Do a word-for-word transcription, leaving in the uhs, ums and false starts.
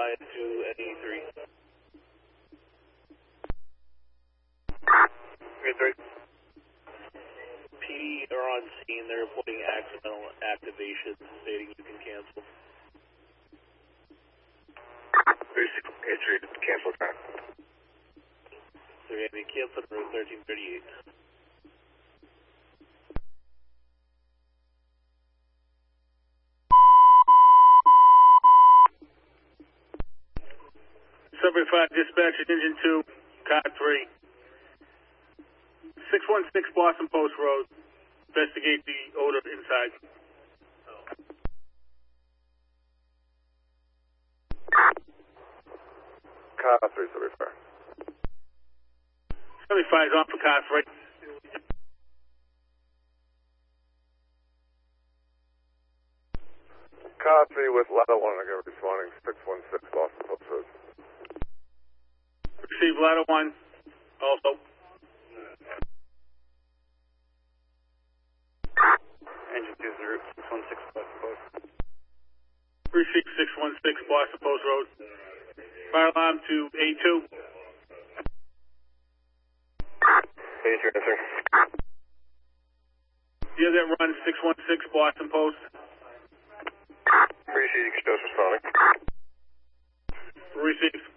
line to N E three. N E three. P D are on scene. They're reporting accidental activation, stating you can cancel. three six eight three, cancel time. They're going to be canceled route thirteen thirty-eight. seventy-five dispatch, engine two, car three. six one six Boston Post Road. Investigate the odor inside. Car three, seventy-five. seventy-five is on for car three. Car three with ladder one, I got responding six one six Boston Post Road. Receive ladder one, also. Engine two is the route six one six Boston Post. Receive six one six Boston Post Road. Fire alarm to A two. A three, sir. Yeah, that runs six one six Boston Post. Appreciate you, Coach, responding. Receive.